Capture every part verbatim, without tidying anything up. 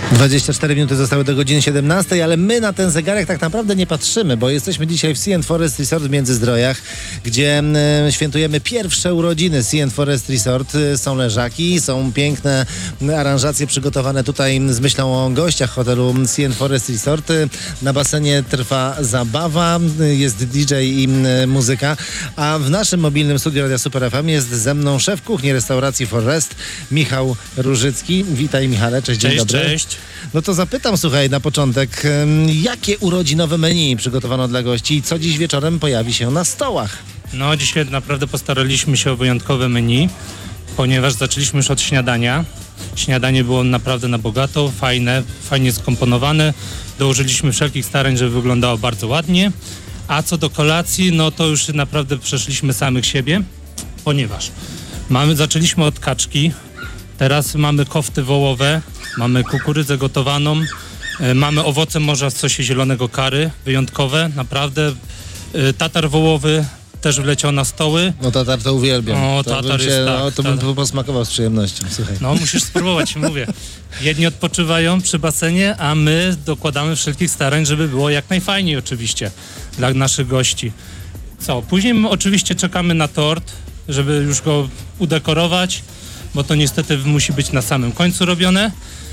dwadzieścia cztery minuty zostały do godziny siedemnastej, ale my na ten zegarek tak naprawdę nie patrzymy, bo jesteśmy dzisiaj w Sea and Forest Resort w Międzyzdrojach, gdzie e, świętujemy pierwsze urodziny Sea and Forest Resort. Są leżaki, są piękne aranżacje przygotowane tutaj z myślą o gościach hotelu Sea and Forest Resort. Na basenie trwa zabawa, jest D J i e, muzyka, a w naszym mobilnym studiu Radia Super F M jest ze mną szef kuchni restauracji Forest, Michał Różycki. Witaj, Michale, cześć, dzień cześć, dobry. Cześć. No to zapytam, słuchaj, na początek, jakie urodzinowe menu przygotowano dla gości i co dziś wieczorem pojawi się na stołach? No dzisiaj naprawdę postaraliśmy się o wyjątkowe menu, ponieważ zaczęliśmy już od śniadania. Śniadanie było naprawdę na bogato, fajne, fajnie skomponowane. Dołożyliśmy wszelkich starań, żeby wyglądało bardzo ładnie. A co do kolacji, no to już naprawdę przeszliśmy samych siebie, ponieważ mamy, zaczęliśmy od kaczki, teraz mamy kofty wołowe, mamy kukurydzę gotowaną, e, mamy owoce morza w sosie zielonego curry, wyjątkowe, naprawdę. E, tatar wołowy też wleciał na stoły. No tatar to uwielbiam. O, to tatar bym się, jest tak. no, to tatar. bym posmakował z przyjemnością, słuchaj. No musisz spróbować, mówię. Jedni odpoczywają przy basenie, a my dokładamy wszelkich starań, żeby było jak najfajniej oczywiście dla naszych gości. Co, później my oczywiście czekamy na tort, żeby już go udekorować, bo to niestety musi być na samym końcu robione.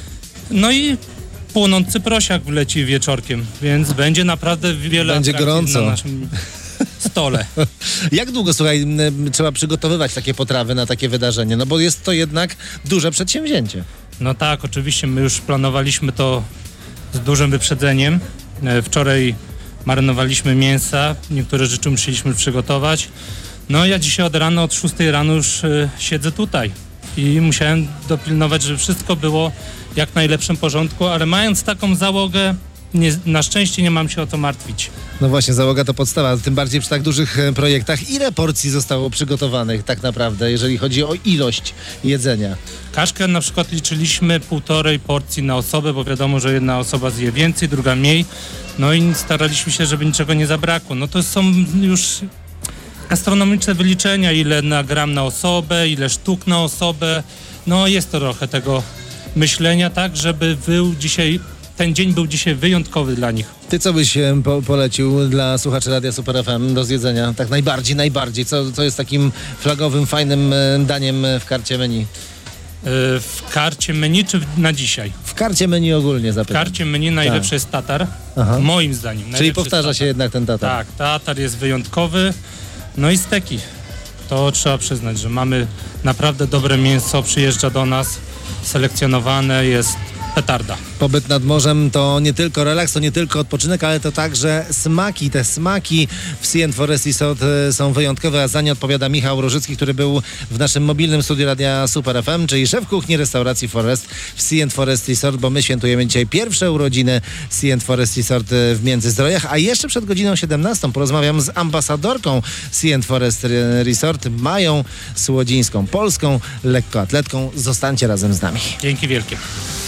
No i płonący prosiak wleci wieczorkiem, więc będzie naprawdę wiele Będzie atrakcji gorąco na naszym stole. Jak długo, słuchaj, m, trzeba przygotowywać takie potrawy na takie wydarzenie? No bo jest to jednak duże przedsięwzięcie. No tak, oczywiście my już planowaliśmy to z dużym wyprzedzeniem. E, Wczoraj marynowaliśmy mięsa, niektóre rzeczy musieliśmy przygotować. No ja dzisiaj od rana, od szóstej rano już e, siedzę tutaj i musiałem dopilnować, żeby wszystko było jak w najlepszym porządku, ale mając taką załogę, nie, na szczęście nie mam się o to martwić. No właśnie, załoga to podstawa, tym bardziej przy tak dużych e, projektach. Ile porcji zostało przygotowanych tak naprawdę, jeżeli chodzi o ilość jedzenia? Kaszkę na przykład liczyliśmy półtorej porcji na osobę, bo wiadomo, że jedna osoba zje więcej, druga mniej. No i staraliśmy się, żeby niczego nie zabrakło. No to są już gastronomiczne wyliczenia, ile na gram na osobę, ile sztuk na osobę. No jest to trochę tego myślenia, tak, żeby był dzisiaj, ten dzień był dzisiaj wyjątkowy dla nich. Ty co byś e, po, polecił dla słuchaczy Radia Super F M do zjedzenia? Tak najbardziej, najbardziej. Co, co jest takim flagowym, fajnym e, daniem e, w karcie menu? Yy, w karcie menu czy w- na dzisiaj? W karcie menu ogólnie W zapytam. karcie menu najlepszy jest tatar, Aha. moim zdaniem. Czyli najlepszy powtarza jest się jednak ten tatar. Tak, tatar jest wyjątkowy. No i steki. To trzeba przyznać, że mamy naprawdę dobre mięso, przyjeżdża do nas, selekcjonowane, jest petarda. Pobyt nad morzem to nie tylko relaks, to nie tylko odpoczynek, ale to także smaki. Te smaki w Sea and Forest Resort e, są wyjątkowe, a za nie odpowiada Michał Różycki, który był w naszym mobilnym studiu Radia Super F M, czyli szef kuchni restauracji Forest w Sea and Forest Resort, bo my świętujemy dzisiaj pierwsze urodziny Sea and Forest Resort e, w Międzyzdrojach, a jeszcze przed godziną siedemnastą porozmawiam z ambasadorką Sea and Forest Resort, Mają Słodzińską, polską lekkoatletką. Zostańcie razem z nami. Dzięki wielkie.